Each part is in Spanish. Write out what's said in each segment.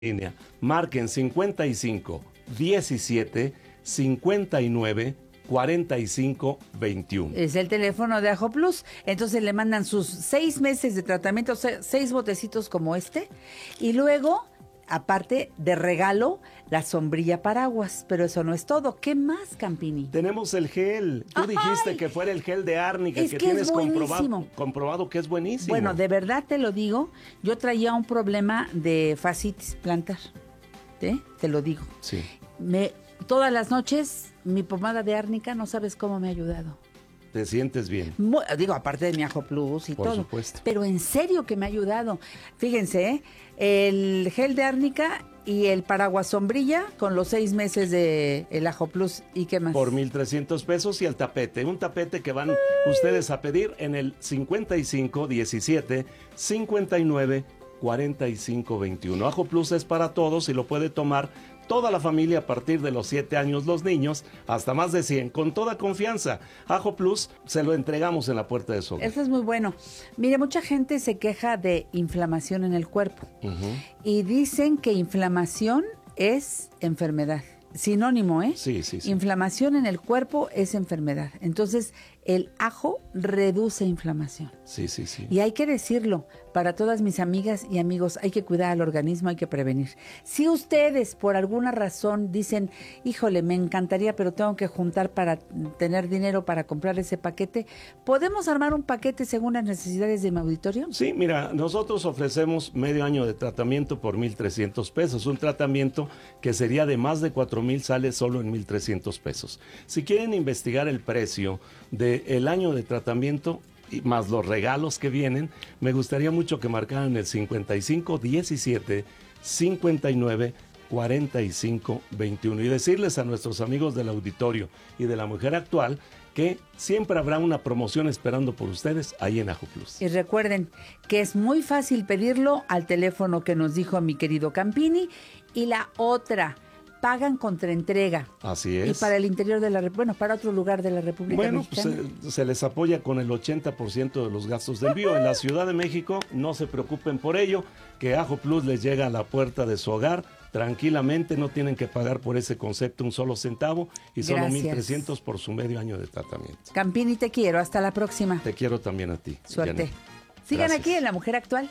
línea. Marquen 55 17 59 45 21. Es el teléfono de Ajo Plus. Entonces le mandan sus 6 meses de tratamiento, 6 botecitos como este. Y luego, aparte de regalo, la sombrilla paraguas. Pero eso no es todo. ¿Qué más, Campini? Tenemos el gel. Tú dijiste que fuera el gel de árnica, que tienes comprobado que es buenísimo. Bueno, de verdad te lo digo. Yo traía un problema de fascitis plantar. Te lo digo. Sí. Todas las noches, mi pomada de árnica, no sabes cómo me ha ayudado. ¿Te sientes bien? Digo, aparte de mi Ajo Plus y por todo. Supuesto. Pero en serio que me ha ayudado. Fíjense, el gel de árnica y el paraguas sombrilla con los 6 meses de el Ajo Plus. ¿Y qué más? Por 1,300 pesos y el tapete. Un tapete que van ustedes a pedir en el 55 17 59 45 21. Ajo Plus es para todos y lo puede tomar toda la familia a partir de los 7 años, los niños, hasta más de 100, con toda confianza. Ajo Plus se lo entregamos en la puerta de su hogar. Eso es muy bueno. Mire, mucha gente se queja de inflamación en el cuerpo. Y dicen que inflamación es enfermedad. Sinónimo, ¿eh? Sí. Inflamación en el cuerpo es enfermedad. Entonces, el ajo reduce inflamación. Sí. Y hay que decirlo, para todas mis amigas y amigos, hay que cuidar al organismo, hay que prevenir. Si ustedes por alguna razón dicen, híjole, me encantaría, pero tengo que juntar para tener dinero para comprar ese paquete, ¿podemos armar un paquete según las necesidades de mi auditorio? Sí, mira, nosotros ofrecemos medio año de tratamiento por 1,300 pesos. Un tratamiento que sería de más de 4,000 sale solo en 1,300 pesos. Si quieren investigar el precio del año de tratamiento y más los regalos que vienen, me gustaría mucho que marcaran el 55 17 59 45 21 y decirles a nuestros amigos del auditorio y de La Mujer Actual que siempre habrá una promoción esperando por ustedes ahí en Ajo Plus. Y recuerden que es muy fácil pedirlo al teléfono que nos dijo mi querido Campini, y la otra, pagan contra entrega. Así es. Y para el interior de la República, para otro lugar de la República Mexicana. Pues se les apoya con el 80% de los gastos de envío. En la Ciudad de México, no se preocupen por ello, que Ajo Plus les llega a la puerta de su hogar tranquilamente, no tienen que pagar por ese concepto un solo centavo y solo 1,300 por su medio año de tratamiento. Campini, te quiero. Hasta la próxima. Te quiero también a ti. Suerte. Sigan aquí en La Mujer Actual.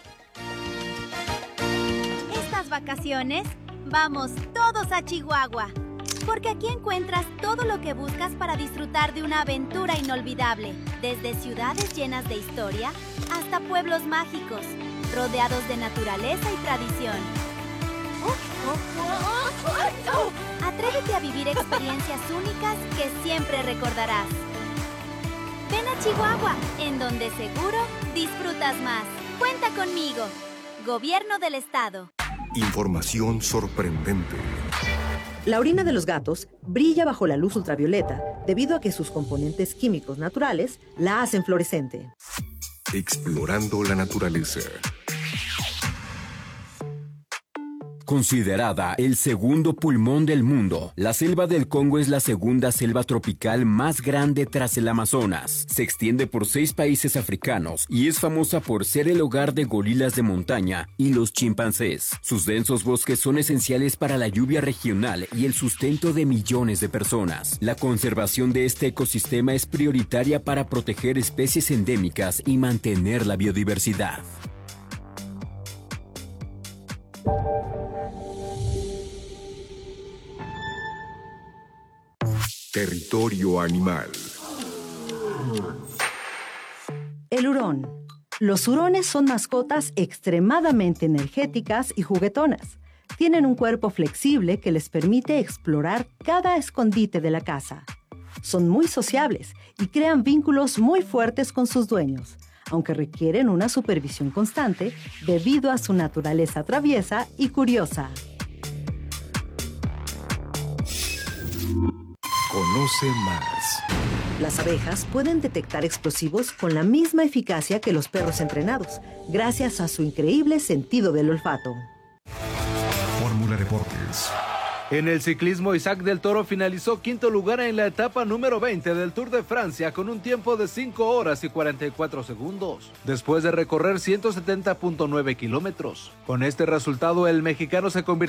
Estas vacaciones vamos todos a Chihuahua, porque aquí encuentras todo lo que buscas para disfrutar de una aventura inolvidable, desde ciudades llenas de historia hasta pueblos mágicos, rodeados de naturaleza y tradición. Atrévete a vivir experiencias únicas que siempre recordarás. Ven a Chihuahua, en donde seguro disfrutas más. Cuenta conmigo. Gobierno del Estado. Información sorprendente. La orina de los gatos brilla bajo la luz ultravioleta debido a que sus componentes químicos naturales la hacen fluorescente. Explorando la naturaleza. Considerada el segundo pulmón del mundo, la selva del Congo es la segunda selva tropical más grande tras el Amazonas. Se extiende por 6 países africanos y es famosa por ser el hogar de gorilas de montaña y los chimpancés. Sus densos bosques son esenciales para la lluvia regional y el sustento de millones de personas. La conservación de este ecosistema es prioritaria para proteger especies endémicas y mantener la biodiversidad. Territorio animal. El hurón. Los hurones son mascotas extremadamente energéticas y juguetonas. Tienen un cuerpo flexible que les permite explorar cada escondite de la casa. Son muy sociables y crean vínculos muy fuertes con sus dueños, aunque requieren una supervisión constante debido a su naturaleza traviesa y curiosa. Conoce más. Las abejas pueden detectar explosivos con la misma eficacia que los perros entrenados, gracias a su increíble sentido del olfato. Fórmula Deportes. En el ciclismo, Isaac del Toro finalizó quinto lugar en la etapa número 20 del Tour de Francia con un tiempo de 5 horas y 44 segundos, después de recorrer 170.9 kilómetros. Con este resultado, el mexicano se convirtió